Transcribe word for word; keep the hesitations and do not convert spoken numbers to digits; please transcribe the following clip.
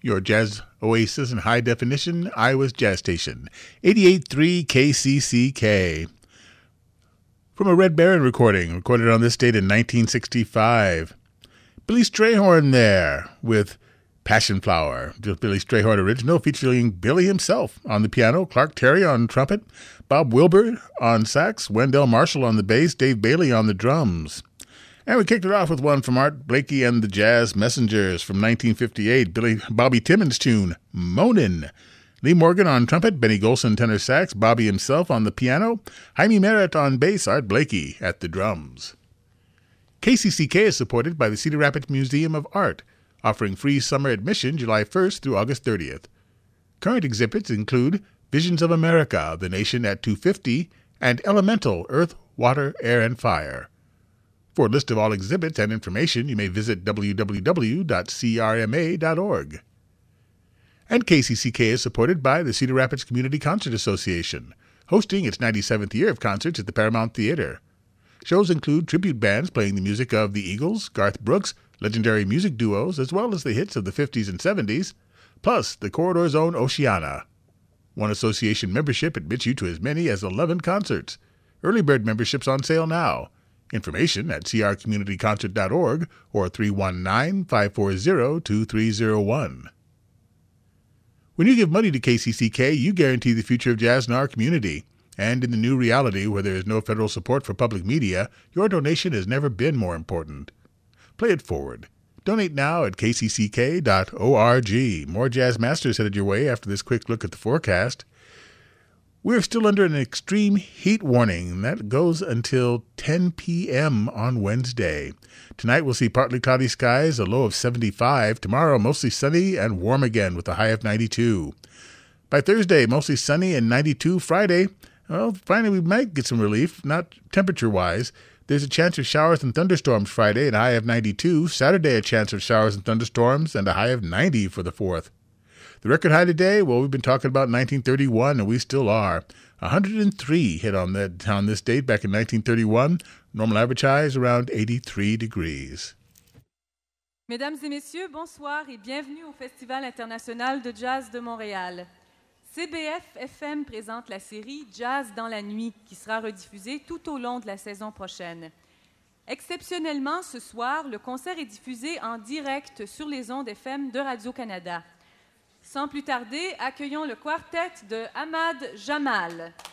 your jazz oasis in high definition, Iowa's Jazz Station, eighty-eight point three K C C K. From a Red Baron recording, recorded on this date in nineteen sixty-five. Billy Strayhorn there with Passion Flower, the Billy Strayhorn original featuring Billy himself on the piano, Clark Terry on trumpet, Bob Wilbur on sax, Wendell Marshall on the bass, Dave Bailey on the drums. And we kicked it off with one from Art Blakey and the Jazz Messengers from nineteen fifty-eight, Billy Bobby Timmons' tune, Moanin'. Lee Morgan on trumpet, Benny Golson tenor sax, Bobby himself on the piano, Jaime Merritt on bass, Art Blakey at the drums. K C C K is supported by the Cedar Rapids Museum of Art, offering free summer admission July first through August thirtieth. Current exhibits include Visions of America, The Nation at two fifty, and Elemental, Earth, Water, Air, and Fire. For a list of all exhibits and information, you may visit w w w dot c r m a dot org. And K C C K is supported by the Cedar Rapids Community Concert Association, hosting its ninety-seventh year of concerts at the Paramount Theater. Shows include tribute bands playing the music of the Eagles, Garth Brooks, legendary music duos, as well as the hits of the fifties and seventies, plus the Corridor's own Oceana. One association membership admits you to as many as eleven concerts. Early bird memberships on sale now. Information at c r community concert dot org or three one nine, five four zero, two three zero one. When you give money to K C C K, you guarantee the future of jazz in our community. And in the new reality where there is no federal support for public media, your donation has never been more important. Play it forward. Donate now at k c c k dot org. More Jazz Masters headed your way after this quick look at the forecast. We're still under an extreme heat warning. That goes until ten p.m. on Wednesday. Tonight we'll see partly cloudy skies, a low of seventy-five. Tomorrow mostly sunny and warm again with a high of ninety-two. By Thursday, mostly sunny and ninety-two. Friday, well, finally we might get some relief, not temperature-wise. There's a chance of showers and thunderstorms Friday and a high of ninety-two. Saturday, a chance of showers and thunderstorms and a high of ninety for the fourth. The record high today, well, we've been talking about nineteen thirty-one, and we still are. one hundred three hit on, that, on this date back in nineteen thirty-one. Normal average high is around eighty-three degrees. Mesdames et messieurs, bonsoir et bienvenue au Festival international de jazz de Montréal. C B F F M présente la série Jazz dans la nuit, qui sera rediffusée tout au long de la saison prochaine. Exceptionnellement, ce soir, le concert est diffusé en direct sur les ondes F M de Radio-Canada. Sans plus tarder, accueillons le quartet de Ahmad Jamal.